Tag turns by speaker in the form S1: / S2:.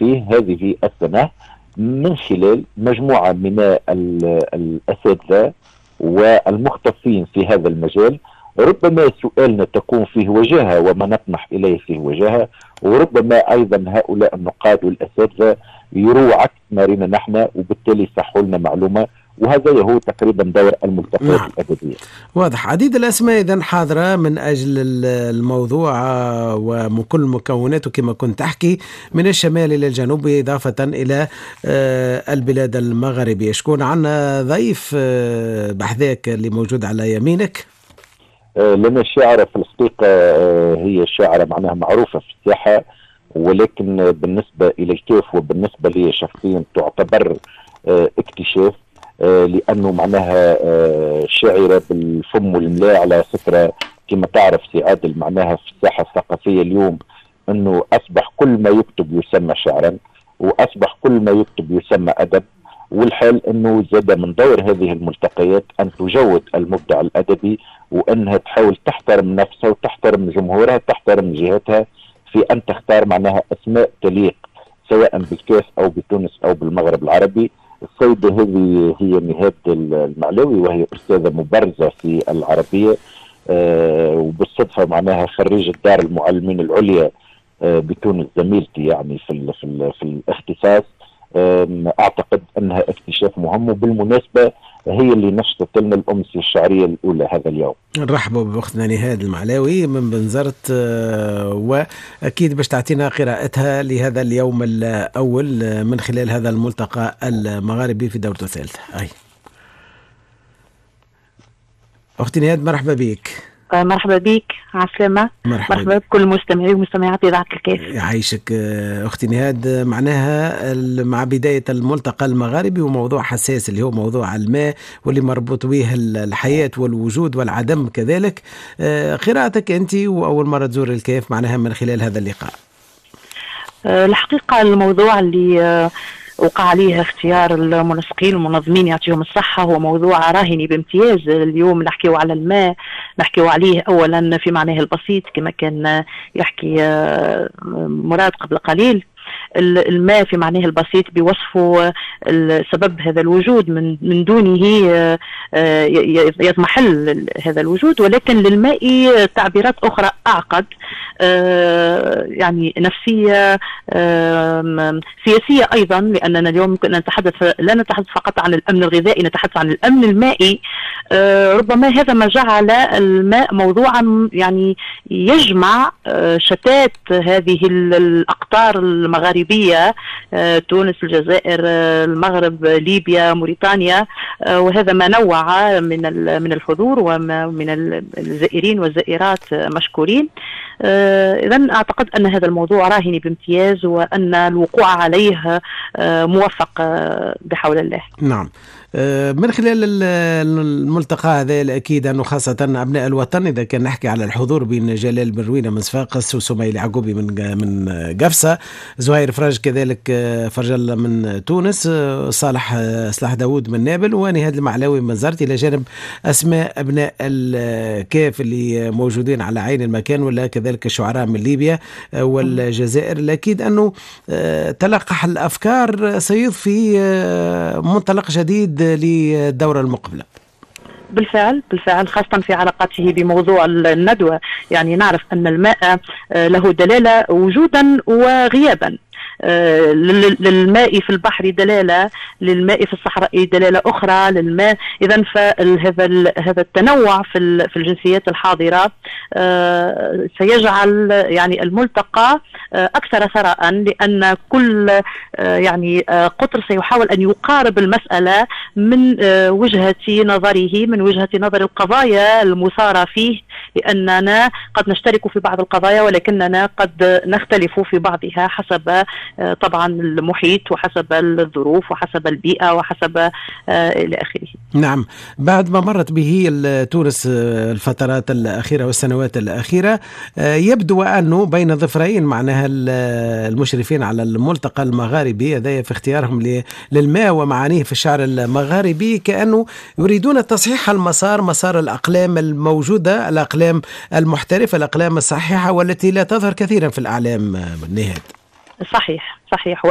S1: فيه هذه السنة من خلال مجموعة من الأساتذة والمختصين في هذا المجال. ربما سؤالنا تكون فيه وجاهة وما نطمح إليه فيه وجاهة، وربما أيضا هؤلاء النقاد والأساتذة يروا عكس ما رينا نحن، وبالتالي يصحوا لنا معلومة. وهذا هو تقريبا دور الملتقيات الأدبية.
S2: واضح. عديد الأسماء إذن حاضرة من أجل الموضوع وكل مكوناته كما كنت تحكي من الشمال إلى الجنوب إضافة إلى البلاد المغربية. شكون عنا ضيف بحذاك اللي موجود على يمينك؟
S1: لنا الشاعرة في الحقيقة، هي شاعرة معناها معروفة في الساحة، ولكن بالنسبة إلى الكيف وبالنسبة لي شخصيا تعتبر اكتشاف، لأنه معناها شاعرة بالفم والملاء. على فكرة كما تعرف سي عادل معناها في الساحة الثقافية اليوم أنه أصبح كل ما يكتب يسمى شعرا، وأصبح كل ما يكتب يسمى أدب. والحال أنه زاد من دور هذه الملتقيات أن تجود المبدع الأدبي، وأنها تحاول تحترم نفسها وتحترم جمهورها، تحترم جهتها في أن تختار معناها أسماء تليق سواء بالكاف أو بتونس أو بالمغرب العربي. السيدة هذه هي نهاد المعلاوي، وهي أستاذة مبرزة في العربية، وبالصدفة معناها خريجة دار المعلمين العليا بتونس، زميلتي يعني في الاختصاص. أعتقد أنها اكتشاف مهم، وبالمناسبة هي اللي نشطت لنا الأمسية الشعرية الأولى هذا اليوم.
S2: نرحبوا بأختنا نهاد المعلاوي من بنزرت، وأكيد باش تعطينا قراءتها لهذا اليوم الأول من خلال هذا الملتقى المغاربي في دورته الثالثة. أختي نهاد مرحبا بك.
S3: مرحبا بك، عسلامة. مرحبا بكل مستمعي ومستمعات إذاعة الكاف.
S2: يعيشك أختي نهاد. معناها مع بداية الملتقى المغاربي وموضوع حساس اللي هو موضوع الماء واللي مربوط به الحياة والوجود والعدم كذلك. قراءتك أنت وأول مرة تزور الكاف معناها من خلال هذا اللقاء.
S3: الحقيقة الموضوع اللي وقع عليه اختيار المنسقين والمنظمين يعطيهم الصحة هو موضوع راهني بامتياز. اليوم نحكيه على الماء، نحكيه عليه أولا في معناه البسيط كما كان يحكي مراد قبل قليل. الماء في معناه البسيط بوصفه سبب هذا الوجود، من دونه يضمحل هذا الوجود، ولكن للماء تعبيرات أخرى أعقد، يعني نفسية، سياسية أيضا، لأننا اليوم ممكن لا نتحدث فقط عن الأمن الغذائي، نتحدث عن الأمن المائي. ربما هذا ما جعل الماء موضوعا يعني يجمع شتات هذه الأقطار المغاربية، تونس، الجزائر، المغرب، ليبيا، موريتانيا، وهذا ما نوع من الحضور ومن الزائرين والزائرات مشكورين. إذن أعتقد أن هذا الموضوع راهن بامتياز، وأن الوقوع عليه موفق بحول الله.
S2: نعم. من خلال الملتقى هذا الأكيد أنه خاصة أبناء الوطن، إذا كان نحكي على الحضور بين جلال بن روينة من صفاقس وسمية العقوبي من قفصة، زهير فرج كذلك فرج الله من تونس، صالح داود من نابل، ونهاد المعلاوي من زرت، إلى جانب أسماء أبناء الكاف اللي موجودين على عين المكان، ولا كذلك الشعراء من ليبيا والجزائر. الأكيد أنه تلقح الأفكار سيضفي منطلق جديد للدورة المقبلة.
S3: بالفعل خاصة في علاقته بموضوع الندوة. يعني نعرف أن الماء له دلالة وجودا وغيابا، للماء في البحر دلالة، للماء في الصحراء دلالة أخرى للماء. إذن هذا التنوع في الجنسيات الحاضرة سيجعل يعني الملتقى أكثر ثراء، لأن كل يعني قطر سيحاول أن يقارب المسألة من وجهة نظره، من وجهة نظر القضايا المثارة فيه، لأننا قد نشترك في بعض القضايا ولكننا قد نختلف في بعضها حسب طبعا المحيط وحسب الظروف وحسب البيئة وحسب إلى آخره.
S2: نعم. بعد ما مرت به تونس الفترات الأخيرة والسنوات الأخيرة، يبدو أنه بين ظفرين معناها المشرفين على الملتقى المغاربي هذا في اختيارهم للماء ومعانيه في الشعر المغاربي، كأنه يريدون تصحيح مسار الأقلام الموجودة، الأقلام المحترفة، الأقلام الصحيحة والتي لا تظهر كثيرا في الأعلام. نهاد.
S3: صحيح